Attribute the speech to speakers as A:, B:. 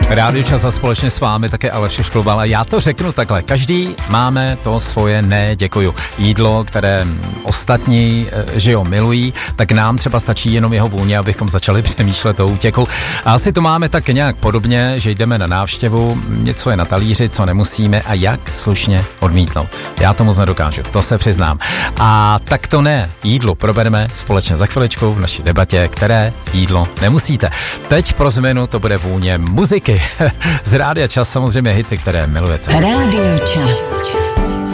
A: Rádio Čas a společně s vámi také Aleš Škloval. A já to řeknu takhle. Každý máme to svoje ne, děkuju. Jídlo, které ostatní, že jo, milují, tak nám třeba stačí jenom jeho vůně, abychom začali přemýšlet o útěku. A asi to máme tak nějak podobně, že jdeme na návštěvu, něco je na talíři, co nemusíme a jak slušně odmítnout. Já to moc nedokážu, to se přiznám. A tak to ne, jídlo probereme společně za chviličku v naší debatě, které jídlo nemusíte. Teď pro změnu to bude vůně muziky. Z Rádia Čas samozřejmě hity, které milujete.
B: Rádio Čas.